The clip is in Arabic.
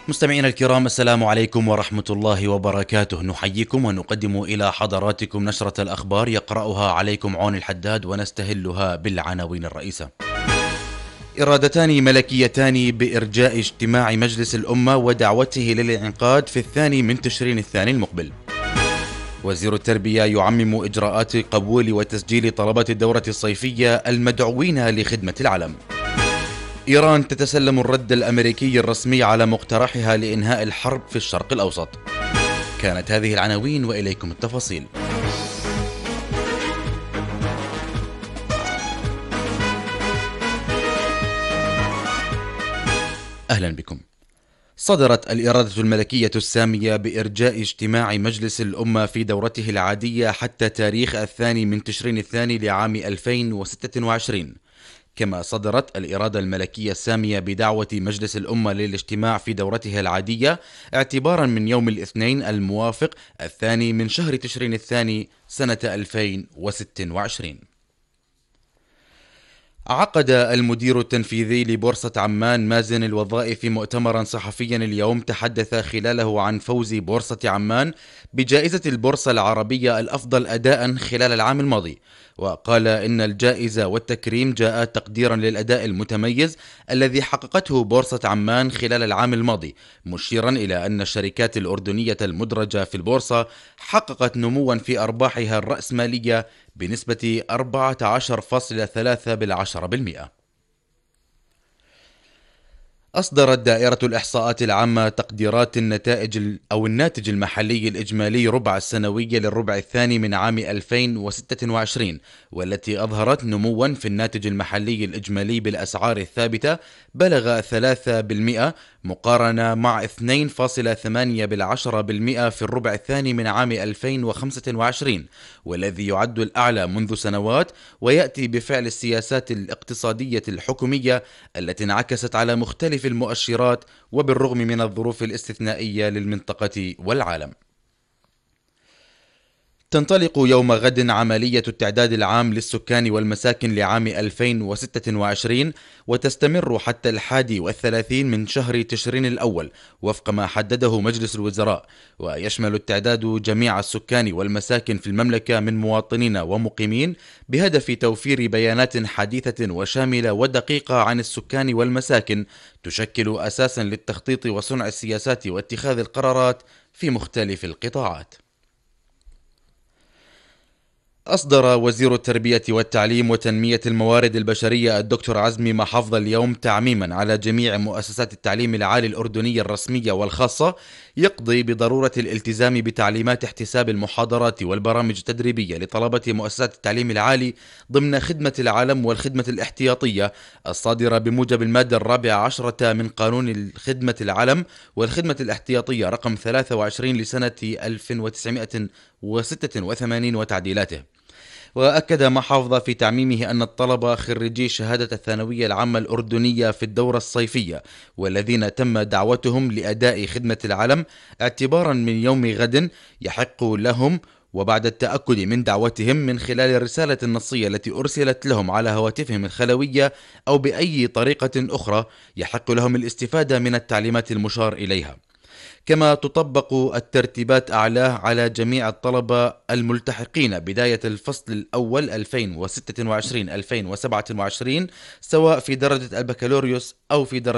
مستمعينا الكرام، السلام عليكم ورحمة الله وبركاته. نحييكم ونقدم إلى حضراتكم نشرة الأخبار يقرأها عليكم عون الحداد، ونستهلها بالعناوين الرئيسة. إرادتان ملكيتان بإرجاء اجتماع مجلس الأمة ودعوته للانعقاد في 2 من تشرين الثاني المقبل. وزير التربية يعمم إجراءات قبول وتسجيل طلبة الدورة الصيفية المدعوين لخدمة العلم. إيران تتسلم الرد الأمريكي الرسمي على مقترحها لإنهاء الحرب في الشرق الأوسط. كانت هذه العناوين وإليكم التفاصيل. أهلا بكم. صدرت الإرادة الملكية السامية بإرجاء اجتماع مجلس الأمة في دورته العادية حتى تاريخ 2 من تشرين الثاني لعام 2026. كما صدرت الإرادة الملكية السامية بدعوة مجلس الأمة للاجتماع في دورتها العادية اعتبارا من يوم الاثنين الموافق 2 من شهر تشرين الثاني سنة 2026. عقد المدير التنفيذي لبورصة عمان مازن الوظائف مؤتمرا صحفيا اليوم تحدث خلاله عن فوز بورصة عمان بجائزة البورصة العربية الأفضل أداء خلال العام الماضي، وقال إن الجائزة والتكريم جاء تقديرا للأداء المتميز الذي حققته بورصة عمان خلال العام الماضي، مشيرا إلى أن الشركات الأردنية المدرجة في البورصة حققت نموا في أرباحها الرأسمالية بنسبة 14.3%. أصدرت دائرة الإحصاءات العامة تقديرات الناتج المحلي الإجمالي ربع السنوي للربع الثاني من عام 2026، والتي أظهرت نموا في الناتج المحلي الإجمالي بالأسعار الثابتة بلغ 3% مقارنة مع 2.8% في الربع الثاني من عام 2025، والذي يعد الأعلى منذ سنوات، ويأتي بفعل السياسات الاقتصادية الحكومية التي انعكست على مختلف المؤشرات وبالرغم من الظروف الاستثنائية للمنطقة والعالم. تنطلق يوم غد عملية التعداد العام للسكان والمساكن لعام 2026، وتستمر حتى 31 من شهر تشرين الأول وفق ما حدده مجلس الوزراء، ويشمل التعداد جميع السكان والمساكن في المملكة من مواطنين ومقيمين، بهدف توفير بيانات حديثة وشاملة ودقيقة عن السكان والمساكن تشكل أساسا للتخطيط وصنع السياسات واتخاذ القرارات في مختلف القطاعات. أصدر وزير التربية والتعليم وتنمية الموارد البشرية الدكتور عزمي محافظ اليوم تعميما على جميع مؤسسات التعليم العالي الأردنية الرسمية والخاصة يقضي بضرورة الالتزام بتعليمات احتساب المحاضرات والبرامج التدريبية لطلبة مؤسسات التعليم العالي ضمن خدمة العالم والخدمة الاحتياطية الصادرة بموجب المادة 14 من قانون الخدمة العلم والخدمة الاحتياطية رقم 23 لسنة 1986 وتعديلاته. وأكد محافظ في تعميمه أن الطلبة خريجي شهادة الثانوية العامة الأردنية في الدورة الصيفية والذين تم دعوتهم لأداء خدمة العلم اعتبارا من يوم غد يحق لهم، وبعد التأكد من دعوتهم من خلال الرسالة النصية التي أرسلت لهم على هواتفهم الخلوية أو بأي طريقة أخرى، يحق لهم الاستفادة من التعليمات المشار إليها. كما تطبق الترتيبات أعلاه على جميع الطلبة الملتحقين بداية الفصل الأول 2026-2027 سواء في درجة البكالوريوس أو في درجة